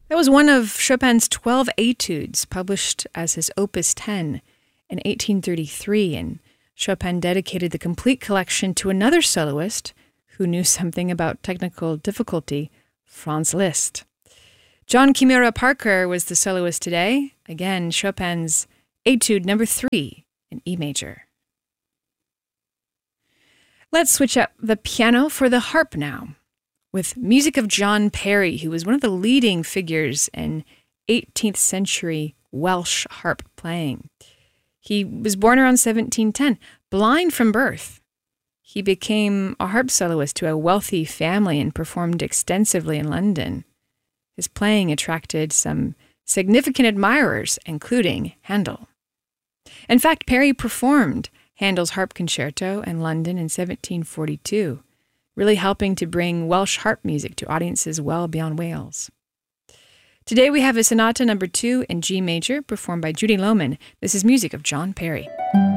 That was one of Chopin's 12 etudes, published as his Opus 10 in 1833, and Chopin dedicated the complete collection to another soloist who knew something about technical difficulty, Franz Liszt. John Kimura Parker was the soloist today. Again, Chopin's Etude number 3 in E major. Let's switch up the piano for the harp now, with music of John Parry, who was one of the leading figures in 18th century Welsh harp playing. He was born around 1710, blind from birth. He became a harp soloist to a wealthy family and performed extensively in London. His playing attracted some significant admirers, including Handel. In fact, Parry performed Handel's Harp Concerto in London in 1742, really helping to bring Welsh harp music to audiences well beyond Wales. Today we have a Sonata number 2 in G major, performed by Judy Lohman. This is music of John Parry.